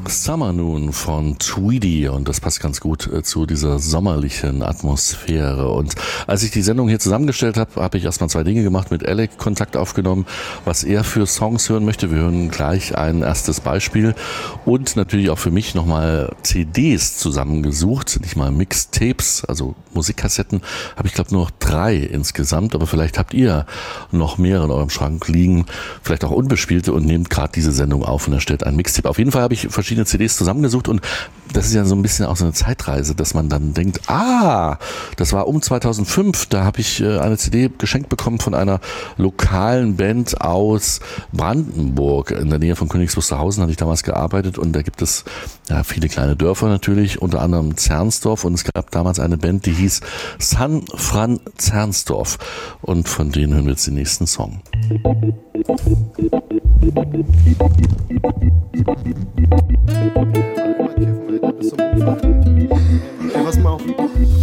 Summer Noon von Tweedy, und das passt ganz gut zu dieser sommerlichen Atmosphäre. Und als ich die Sendung hier zusammengestellt habe, habe ich erstmal zwei Dinge gemacht, mit Alec Kontakt aufgenommen, was er für Songs hören möchte. Wir hören gleich ein erstes Beispiel und natürlich auch für mich nochmal CDs zusammengesucht, nicht mal Mixtapes, also Musikkassetten, habe ich glaube nur noch 3 insgesamt, aber vielleicht habt ihr noch mehr in eurem Schrank liegen, vielleicht auch unbespielte, und nehmt gerade diese Sendung auf und erstellt ein Mixtape. Auf jeden Fall habe ich verschiedene CDs zusammengesucht, und das ist ja so ein bisschen auch so eine Zeitreise, dass man dann denkt, das war um 2005, da habe ich eine CD geschenkt bekommen von einer lokalen Band aus Brandenburg, in der Nähe von Königs Wusterhausen hatte ich damals gearbeitet, und da gibt es ja viele kleine Dörfer natürlich, unter anderem Zernsdorf, und es gab damals eine Band, die hieß San Fran Zernsdorf, und von denen hören wir jetzt den nächsten Song. Pass mal auf.